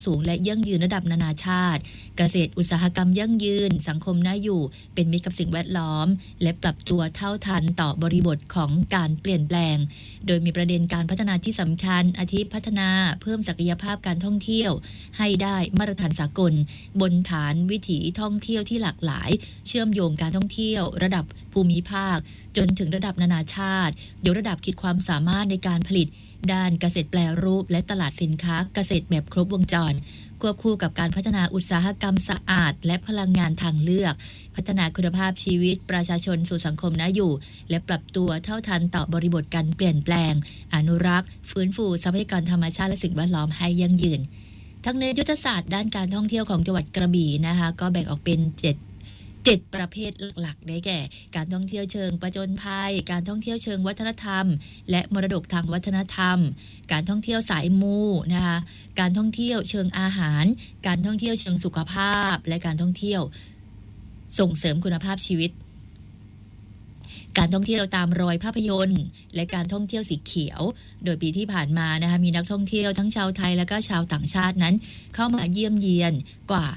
สูงและยั่งยืนระดับนานาชาติเกษตรอุตสาหกรรมยั่งยืนสังคมน่าอยู่เป็นมิตรกับสิ่งแวดล้อมและปรับตัวเท่าทันต่อบริบทของการเปลี่ยนแปลงโดยมีประเด็นการพัฒนาที่สำคัญอาทิพัฒนาเพิ่มศักยภาพการท่องเที่ยวให้ได้มาตรฐานสากลบนฐานวิถีท่องเที่ยวที่หลากหลายเชื่อมโยงการท่องเที่ยวระดับภูมิภาคจนถึงระดับนานาชาติยกระดับขีดความสามารถในการผลิตด้านเกษตรแปรรูปและตลาดสินค้าเกษตรแบบครบวงจรควบคู่กับการพัฒนาอุตสาหกรรมสะอาดและพลังงานทางเลือกพัฒนาคุณภาพชีวิตประชาชนสู่สังคมน่าอยู่และปรับตัวเท่าทันต่อบริบทการเปลี่ยนแปลงอนุรักษ์ฟื้นฟูทรัพยากรธรรมชาติและสิ่งแวดล้อมให้ยั่งยืนทั้งในยุทธศาสตร์ด้านการท่องเที่ยวของจังหวัดกระบี่นะคะก็แบ่งออกเป็น7ประเภทหลักๆได้แก่การท่องเที่ยวเชิงประจนภัยการท่องเที่ยวเชิงวัฒนธรรมและมรดกทางวัฒนธรรมการท่องเที่ยวสายมูนะคะการท่องเที่ยวเชิงอาหารการท่องเที่ยวเชิงสุขภาพและการท่องเที่ยวส่งเสริมคุณภาพชีวิตการท่องเที่ยวตามรอยภาพยนตร์และการท่องเที่ยวสีเขียวโดยปีที่ผ่านมานะคะมีนักท่องเที่ยวทั้งชาวไทยและก็ชาวต่างชาตินั้นเข้ามาเยี่ยมเยียนกว่า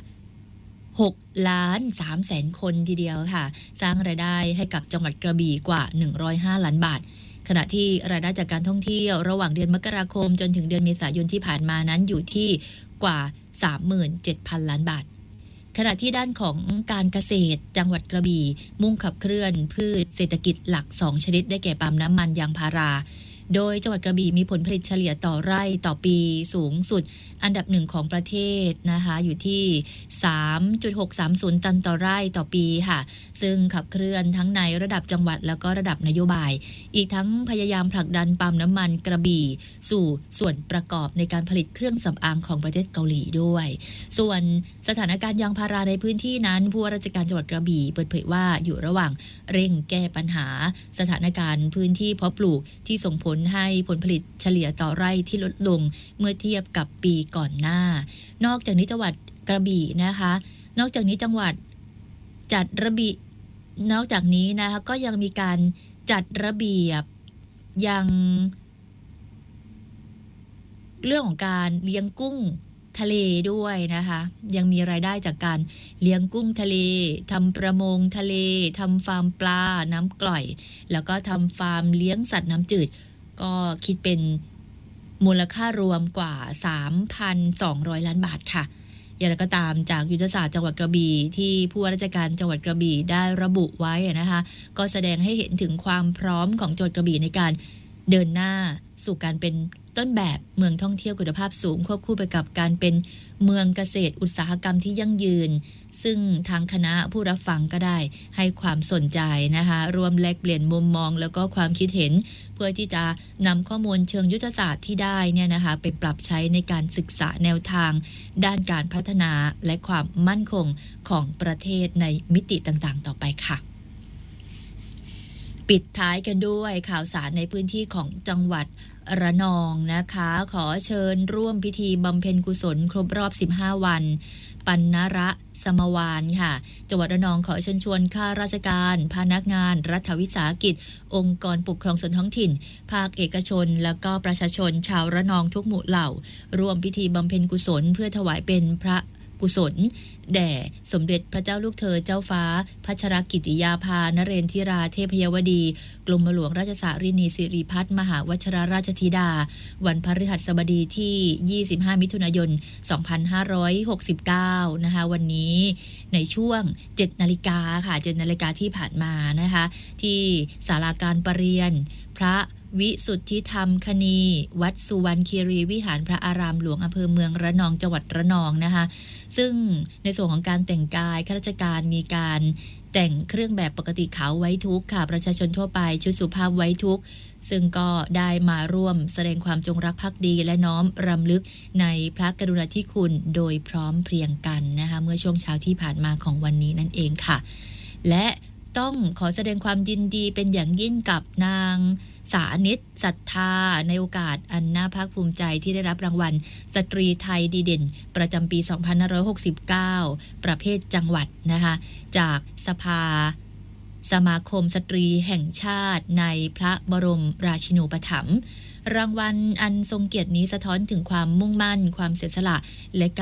6,300,000 คนทีเดียวค่ะสร้างรายได้ให้กับจังหวัดกระบี่กว่า105 ล้านบาทขณะที่รายได้จากการท่องเที่ยวระหว่างเดือนมกราคมจนถึงเดือนเมษายนที่ผ่านมานั้นอยู่ที่กว่า 37,000 ล้านบาทขณะที่ด้านของการเกษตรจังหวัดกระบี่มุ่งขับเคลื่อนพืชเศรษฐกิจหลัก2ชนิดได้แก่ปาล์มน้ำมันยางพาราโดยจังหวัดกระบี่มีผลผลิตเฉลี่ยต่อไร่ต่อปีสูงสุดอันดับ1ของประเทศนะคะอยู่ที่ 3.630 ตันต่อไร่ต่อปีค่ะซึ่งขับเคลื่อนทั้งในระดับจังหวัดแล้วก็ระดับนโยบายอีกทั้งพยายามผลักดันปาล์มน้ำมันกระบี่สู่ส่วนประกอบในการผลิตเครื่องสำอางของประเทศเกาหลีด้วยส่วนสถานการณ์ยางพาราในพื้นที่นั้นผู้ว่าราชการจังหวัดกระบี่เปิดเผยว่าอยู่ระหว่างเร่งแก้ปัญหาสถานการณ์พื้นที่เพาะปลูกที่ส่งผลให้ผลผลิตเฉลี่ยต่อไร่ที่ลดลงเมื่อเทียบกับปีก่อนหน้านอกจากนี้จังหวัดกระบี่นะคะนอกจากนี้จังหวัดจัดระเบียบนอกจากนี้นะคะก็ยังมีการจัดระเบียบยังเรื่องของการเลี้ยงกุ้งทะเลด้วยนะคะยังมีรายได้จากการเลี้ยงกุ้งทะเลทำประมงทะเลทำฟาร์มปลาน้ำกร่อยแล้วก็ทำฟาร์มเลี้ยงสัตว์น้ำจืดก็คิดเป็นมูลค่ารวมกว่า 3,200 ล้านบาทค่ะอย่างไรก็ตามจากยุทธศาสตร์จังหวัดกระบี่ที่ผู้ว่าราชการจังหวัดกระบี่ได้ระบุไว้นะคะก็แสดงให้เห็นถึงความพร้อมของจังหวัดกระบี่ในการเดินหน้าสู่การเป็นต้นแบบเมืองท่องเที่ยวคุณภาพสูงควบคู่ไปกับการเป็นเมืองเกษตรอุตสาหกรรมที่ยั่งยืนซึ่งทางคณะผู้รับฟังก็ได้ให้ความสนใจนะคะรวมแลกเปลี่ยนมุมมองแล้วก็ความคิดเห็นเพื่อที่จะนำข้อมูลเชิงยุทธศาสตร์ที่ได้เนี่ยนะคะไปปรับใช้ในการศึกษาแนวทางด้านการพัฒนาและความมั่นคงของประเทศในมิติต่างๆต่อไปค่ะปิดท้ายกันด้วยข่าวสารในพื้นที่ของจังหวัดระนองนะคะขอเชิญร่วมพิธีบำเพ็ญกุศลครบรอบ15 วันปัณณระสมวานค่ะจังหวัดระนองขอเชิญชวนข้าราชการพนักงานรัฐวิสาหกิจองค์กรปกครองส่วนท้องถิ่นภาคเอกชนแล้วก็ประชาชนชาวระนองทุกหมู่เหล่าร่วมพิธีบำเพ็ญกุศลเพื่อถวายเป็นพระกุศลแด่สมเด็จพระเจ้าลูกเธอเจ้าฟ้าพัชรกิติยาภานเรนทิราเทพยวดีกรมหลวงราชสารินีสิริพัฒน์มหาวชิรราชธิดาวันพฤหัสบดีที่25 มิถุนายน 2569นะคะวันนี้ในช่วง 7 นาฬิกาค่ะ7 นาฬิกาที่ผ่านมานะคะที่ศาลาการประเรียนพระวิสุทธิธรรมคณีวัดสุวรรณคีรีวิหารพระอารามหลวงอำเภอเมืองระนองจังหวัดระนองนะคะซึ่งในส่วนของการแต่งกายข้าราชการมีการแต่งเครื่องแบบปกติขาวไว้ทุกข์ค่ะประชาชนทั่วไปชุดสุภาพไว้ทุกข์ซึ่งก็ได้มาร่วมแสดงความจงรักภักดีและน้อมรำลึกในพระกรุณาธิคุณโดยพร้อมเพรียงกันนะคะเมื่อช่วงเช้าที่ผ่านมาของวันนี้นั่นเองค่ะและต้องขอแสดงความยินดีเป็นอย่างยิ่งกับนางสานิตศรัทธาในโอกาสอันน่าภาคภูมิใจที่ได้รับรางวัลสตรีไทยดีเด่นประจำปี2569ประเภทจังหวัดนะคะจากสมาคมสตรีแห่งชาติในพระบรมราชินูปถัมภ์รางวัลอันทรงเกียรตินี้สะท้อนถึงความมุ่งมั่นความเสียสละและ